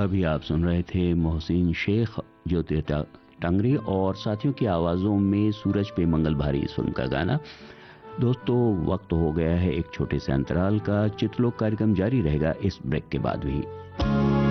अभी आप सुन रहे थे मोहसिन शेख, ज्योति टांगरी और साथियों की आवाज़ों में सूरज पे मंगल भारी इस फिल्म का गाना। दोस्तों, वक्त हो गया है एक छोटे से अंतराल का। चित्रलोक कार्यक्रम जारी रहेगा इस ब्रेक के बाद भी।